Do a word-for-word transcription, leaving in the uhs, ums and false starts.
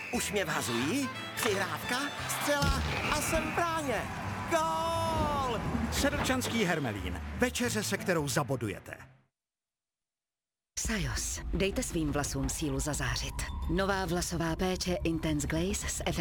Už mě vhazují, přihrávka, střela a jsem v bráně. Gól! Sedlčanský Hermelín. Večeře, se kterou zabodujete. Sajos. Dejte svým vlasům sílu zazářit. Nová vlasová péče Intense Glaze s efektem